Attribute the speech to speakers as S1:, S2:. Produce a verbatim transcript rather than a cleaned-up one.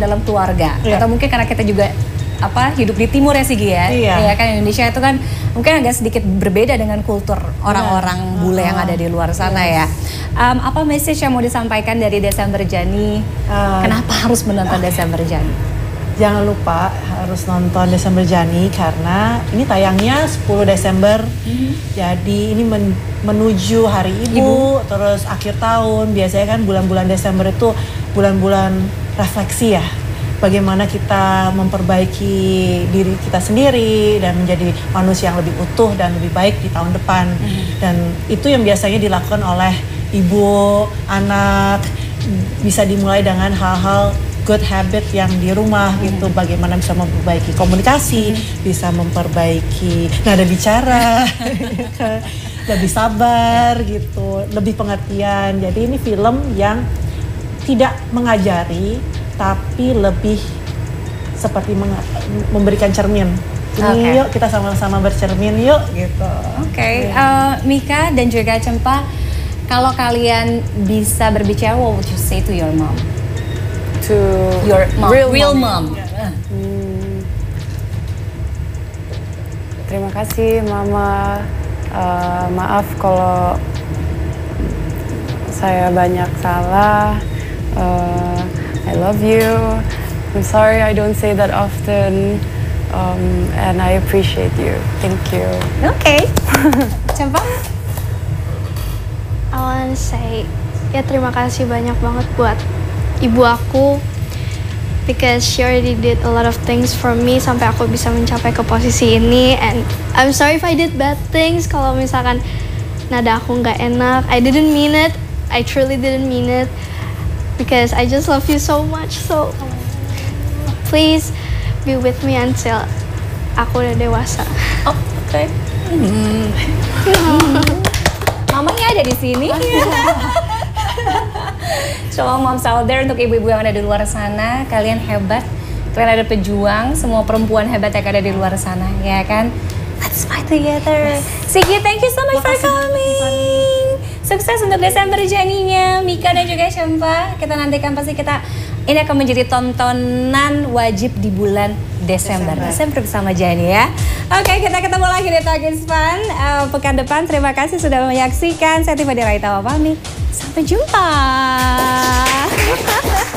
S1: dalam keluarga. Iya. Atau mungkin karena kita juga apa hidup di timur ya Sigi ya.
S2: Iya.
S1: Ya kan Indonesia itu kan mungkin agak sedikit berbeda dengan kultur orang-orang iya. bule yang ada di luar sana yes. ya. Um, apa message yang mau disampaikan dari Desember Jani? Uh, Kenapa harus menonton okay. Desember Jani?
S2: Jangan lupa harus nonton Desember Jani karena ini tayangnya sepuluh Desember. Mm-hmm. Jadi ini men menuju Hari Ibu, Ibu, terus akhir tahun. Biasanya kan bulan-bulan Desember itu bulan-bulan refleksi ya. Bagaimana kita memperbaiki diri kita sendiri dan menjadi manusia yang lebih utuh dan lebih baik di tahun depan. Mm-hmm. Dan itu yang biasanya dilakukan oleh ibu, anak, bisa dimulai dengan hal-hal good habit yang di rumah mm-hmm. gitu. Bagaimana bisa memperbaiki komunikasi, mm-hmm. bisa memperbaiki nada bicara, lebih sabar gitu, lebih pengertian. Jadi ini film yang tidak mengajari, tapi lebih seperti memberikan cermin. Ini okay. yuk kita sama-sama bercermin yuk gitu.
S1: Oke, okay. uh, Mika dan juga Cempa, kalau kalian bisa berbicara, what would you say to your mom?
S3: To
S1: your mom,
S3: real,
S1: real
S3: mom.
S1: mom. Yeah.
S3: Hmm. Terima kasih Mama. Uh, maaf kalau saya banyak salah. Uh, I love you. I'm sorry I don't say that often, um, and I appreciate you. Thank you.
S1: Okay. Cempa?
S4: I wanna say, ya terima kasih banyak banget buat ibu aku, because she already did a lot of things for me sampai aku bisa mencapai ke posisi ini. And I'm sorry if I did bad things. Kalau misalkan nada aku nggak enak, I didn't mean it. I truly didn't mean it. Because I just love you so much, so please be with me until aku udah dewasa.
S1: Oh, oke. Okay. Hmm. Mamanya ada di sini. So moms out there, untuk ibu-ibu yang ada di luar sana, kalian hebat, kalian ada pejuang, semua perempuan hebat yang ada di luar sana, ya kan? Let's fight together. Yes. Sigi, thank you so much for coming. Sukses untuk Desember Janinya, Mika dan juga Cempa. Kita nantikan pasti kita ini akan menjadi tontonan wajib di bulan Desember. Desember, Desember bersama Jani ya. Oke, kita ketemu lagi di Talking Fun uh, pekan depan. Terima kasih sudah menyaksikan. Saya Tiffany Raitama pamit. Sampai jumpa.